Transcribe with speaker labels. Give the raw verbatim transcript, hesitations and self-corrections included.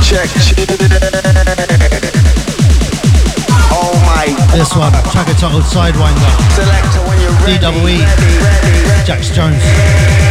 Speaker 1: check, check. Oh my.
Speaker 2: This one, track entitled Sidewinder.
Speaker 1: Selector when you're ready.
Speaker 2: D W E,
Speaker 1: ready, ready, ready.
Speaker 2: Jax Jones.